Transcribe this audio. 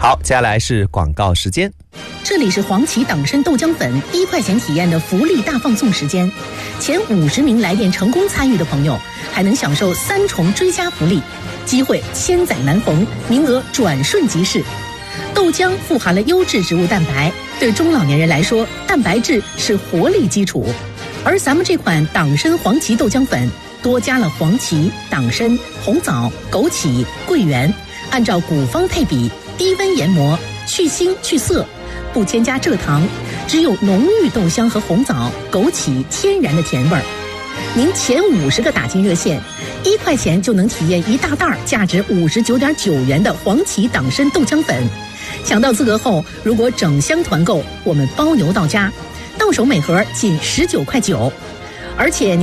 好，接下来是广告时间。 这里是黄芪党参豆浆粉1块钱体验的福利大放送时间，前50名来电成功参与的朋友还能享受3重追加福利，机会千载难逢，名额转瞬即逝。豆浆富含了优质植物蛋白，对中老年人来说，蛋白质是活力基础。而咱们这款党参黄芪豆浆粉多加了黄芪、党参、红枣、枸杞、桂圆，按照古方配比，低温研磨，去腥去涩，不添加蔗糖，只有浓郁豆香和红枣、枸杞天然的甜味儿。您前50个打进热线，1块钱就能体验一大袋价值59.9元的黄芪党参豆浆粉。抢到资格后，如果整箱团购，我们包邮到家，到手每盒仅19.9块，而且